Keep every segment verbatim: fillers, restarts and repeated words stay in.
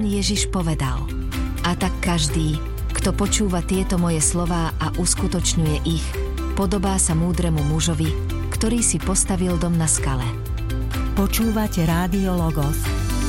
Ježiš povedal: A tak každý, kto počúva tieto moje slová a uskutočňuje ich, podobá sa múdremu mužovi, ktorý si postavil dom na skale. Počúvate Rádio Logos.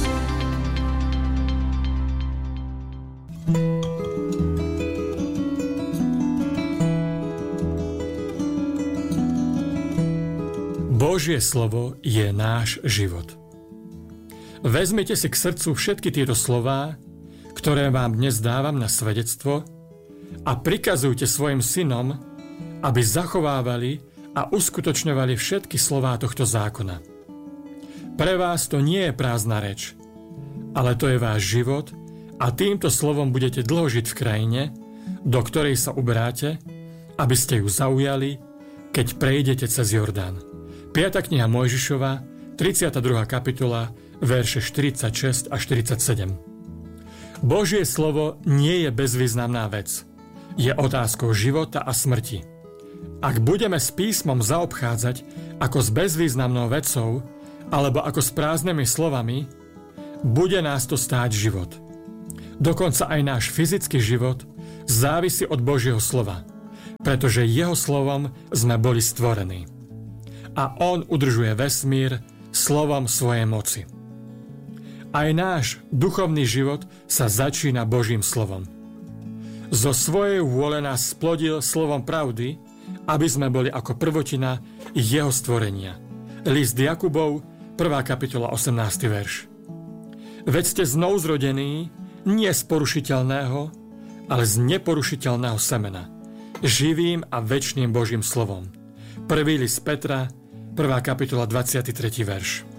Božie slovo je náš život. Vezmite si k srdcu všetky tieto slová, ktoré vám dnes dávam na svedectvo, a prikazujte svojim synom, aby zachovávali a uskutočňovali všetky slová tohto zákona. Pre vás to nie je prázdna reč, ale to je váš život a týmto slovom budete dlho žiť v krajine, do ktorej sa uberáte, aby ste ju zaujali, keď prejdete cez Jordán. piata kniha Mojžišova, tridsiata druhá kapitola, verše štyridsaťšesť a štyridsaťsedem. Božie slovo nie je bezvýznamná vec. Je otázkou života a smrti. Ak budeme s písmom zaobchádzať ako s bezvýznamnou vecou alebo ako s prázdnymi slovami, bude nás to stáť život. Dokonca aj náš fyzický život závisí od Božieho slova, pretože jeho slovom sme boli stvorení. A on udržuje vesmír slovom svojej moci. Aj náš duchovný život sa začína Božím slovom. Zo svojej vôle nás splodil slovom pravdy, aby sme boli ako prvotina jeho stvorenia. List Jakubov, prvá kapitola, osemnásty verš. Veď ste znovuzrodení nie z porušiteľného, ale z neporušiteľného semena, živým a večným Božím slovom. Prvý list Petra, prvá kapitola, dvadsiaty tretí verš.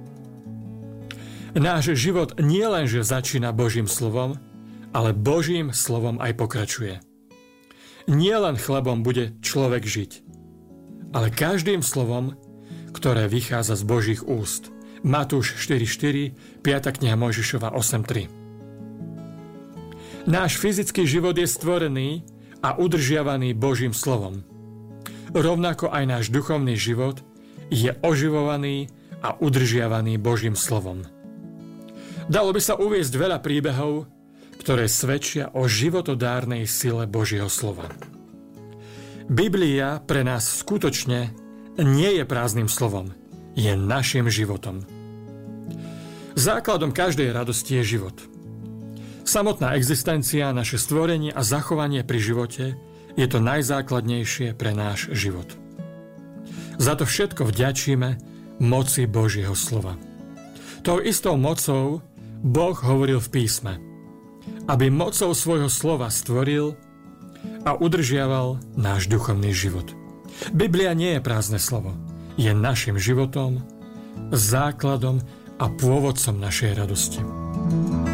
Náš život nie len, že začína Božím slovom, ale Božím slovom aj pokračuje. Nie len chlebom bude človek žiť, ale každým slovom, ktoré vychádza z Božích úst. Matúš štyri štyri, piata kniha Mojžišova osem tri. Náš fyzický život je stvorený a udržiavaný Božím slovom. Rovnako aj náš duchovný život je oživovaný a udržiavaný Božím slovom. Dalo by sa uviesť veľa príbehov, ktoré svedčia o životodárnej sile Božieho slova. Biblia pre nás skutočne nie je prázdnym slovom, je našim životom. Základom každej radosti je život. Samotná existencia, naše stvorenie a zachovanie pri živote je to najzákladnejšie pre náš život. Za to všetko vďačíme moci Božieho slova. Tou istou mocou Boh hovoril v písme, aby mocou svojho slova stvoril a udržiaval náš duchovný život. Biblia nie je prázdne slovo, je našim životom, základom a pôvodcom našej radosti.